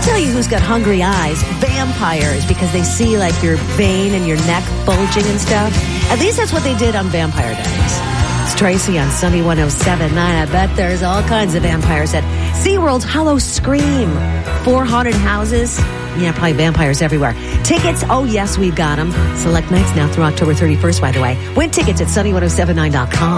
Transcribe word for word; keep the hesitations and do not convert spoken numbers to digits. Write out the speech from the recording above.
tell you who's got hungry eyes. Vampires, because they see like your vein and your neck bulging and stuff. At least that's what they did on Vampire Diaries. It's Tracy on Sunny one oh seven point nine. I bet there's all kinds of vampires at SeaWorld's Hollow Scream. Four haunted houses. Yeah, probably vampires everywhere. Tickets, oh yes, we've got them. Select nights now through October thirty-first, by the way. Win tickets at sunny one oh seven nine dot com.